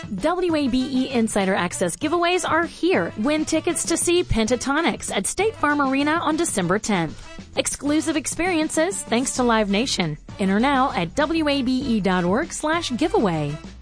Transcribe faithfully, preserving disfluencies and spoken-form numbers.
W A B E Insider Access giveaways are here. Win tickets to see Pentatonix at State Farm Arena on December tenth. Exclusive experiences thanks to Live Nation. Enter now at W A B E dot org slash giveaway.